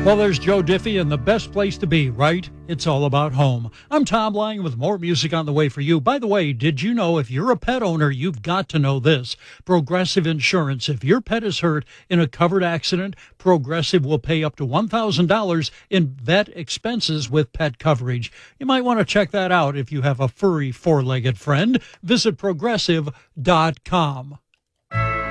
Well, there's Joe Diffie and the best place to be, right? It's all about home. I'm Tom Lang with more music on the way for you. By the way, did you know if you're a pet owner, you've got to know this. Progressive Insurance. If your pet is hurt in a covered accident, Progressive will pay up to $1,000 in vet expenses with pet coverage. You might want to check that out if you have a furry four-legged friend. Visit Progressive.com.